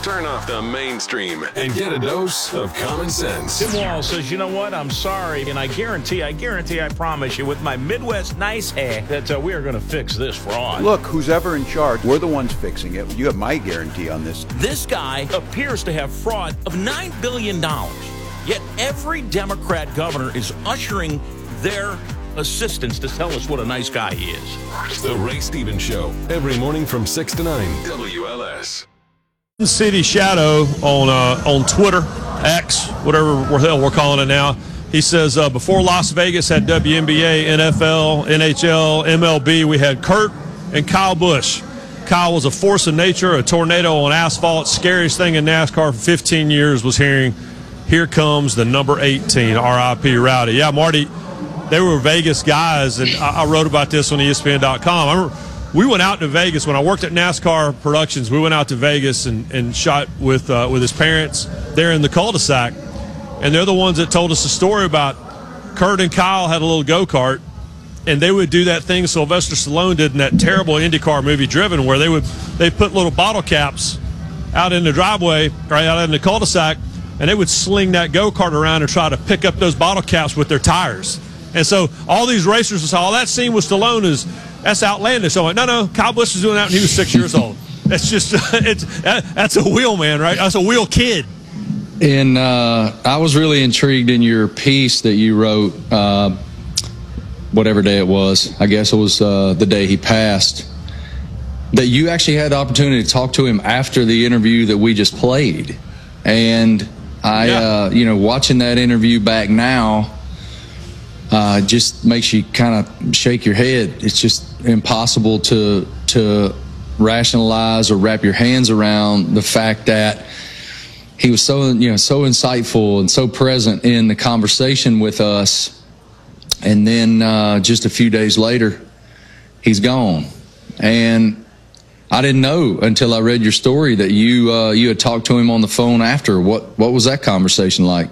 Turn off the mainstream and get a dose of common sense. Tim Wall says, you know what? I'm sorry. And I guarantee, I promise you, with my Midwest nice hair, that we are going to fix this fraud. Look, who's ever in charge, we're the ones fixing it. You have my guarantee on this. This guy appears to have fraud of $9 billion. Yet every Democrat governor is ushering their assistants to tell us what a nice guy he is. The Ray Stevens Show, every morning from 6 to 9. WLS. City Shadow on Twitter, X, whatever the hell we're calling it now. He says, before Las Vegas had WNBA, NFL, NHL, MLB, we had Kurt and Kyle Busch. Kyle was a force of nature, a tornado on asphalt. Scariest thing in NASCAR for 15 years was hearing, here comes the number 18, R.I.P. Rowdy. Yeah, Marty, they were Vegas guys, and I wrote about this on ESPN.com. I remember we went out to Vegas when I worked at NASCAR Productions. We went out to Vegas and shot with his parents there in the cul-de-sac, and they're the ones that told us the story about Kurt and Kyle had a little go-kart, and they would do that thing Sylvester Stallone did in that terrible IndyCar movie Driven, where they put little bottle caps out in the driveway, right out in the cul-de-sac, and they would sling that go-kart around and try to pick up those bottle caps with their tires. And so all these racers would say, oh, that scene with Stallone that's outlandish. So I'm like, no, Kyle Busch was doing that when he was 6 years old. That's just, that's a wheel man, right? That's a wheel kid. And I was really intrigued in your piece that you wrote, whatever day it was. I guess it was the day he passed, that you actually had the opportunity to talk to him after the interview that we just played. And watching that interview back now, just makes you kind of shake your head. It's just impossible to rationalize or wrap your hands around the fact that he was so insightful and so present in the conversation with us, and then just a few days later, he's gone. And I didn't know until I read your story that you had talked to him on the phone after. What was that conversation like?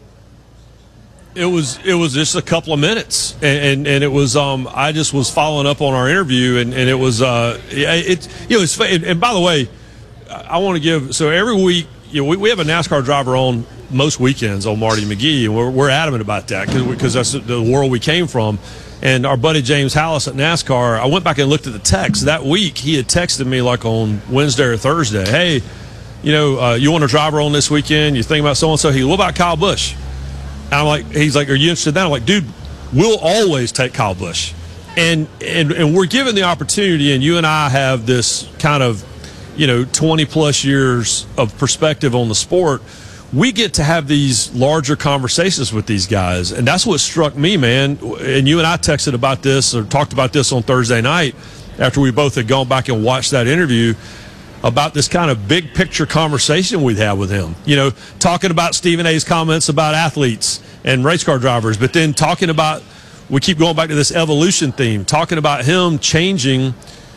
It was just a couple of minutes, and it was I just was following up on our interview, and it was it's and by the way, I want to give, so every week we have a NASCAR driver on most weekends on Marty McGee, and we're adamant about that because that's the world we came from. And our buddy James Hallis at NASCAR, I went back and looked at the text that week. He had texted me like on Wednesday or Thursday, hey, you want a driver on this weekend? You think about so and so? What about Kyle Busch? And I'm like, he's like, are you interested in that? I'm like, dude, we'll always take Kyle Busch. And we're given the opportunity, and you and I have this kind of, 20 plus years of perspective on the sport. We get to have these larger conversations with these guys. And that's what struck me, man. And you and I texted about this or talked about this on Thursday night after we both had gone back and watched that interview, about this kind of big picture conversation we'd had with him, talking about Stephen A's comments about athletes and race car drivers, but then talking about, we keep going back to this evolution theme, talking about him changing,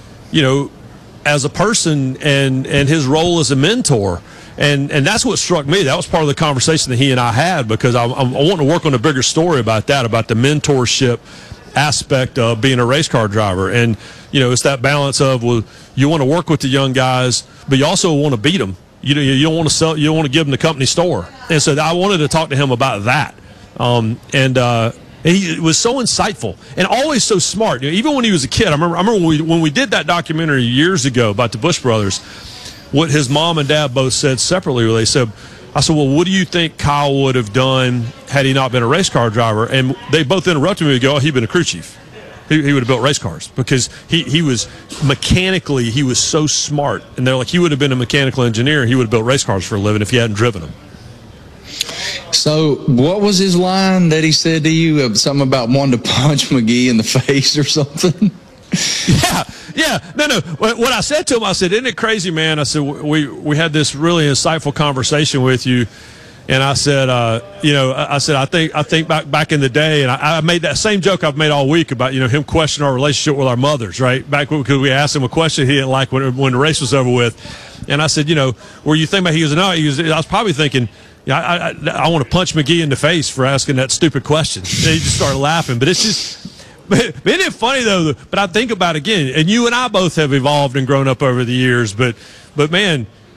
as a person and his role as a mentor. And that's what struck me. That was part of the conversation that he and I had, because I want to work on a bigger story about that, about the mentorship aspect of being a race car driver. And it's that balance of, well, you want to work with the young guys, but you also want to beat them. You don't want to sell. You don't want to give them the company store. And so I wanted to talk to him about that. And he was so insightful and always so smart. Even when he was a kid, I remember when we did that documentary years ago about the Busch brothers, what his mom and dad both said separately. They said, I said, well, what do you think Kyle would have done had he not been a race car driver? And they both interrupted me and go, oh, he'd been a crew chief. He would have built race cars, because he was mechanically, he was so smart. And they're like, he would have been a mechanical engineer. He would have built race cars for a living if he hadn't driven them. So what was his line that he said to you? Something about wanting to punch McGee in the face or something? Yeah. No. What I said to him, I said, isn't it crazy, man? I said, we had this really insightful conversation with you. And I said, I think back in the day, and I made that same joke I've made all week about, him questioning our relationship with our mothers, right? Back because we asked him a question he didn't like when the race was over with. And I said, were you thinking about, I was probably thinking, I want to punch McGee in the face for asking that stupid question. And he just started laughing. But it's just, isn't it funny though? But I think about it again, and you and I both have evolved and grown up over the years. But man,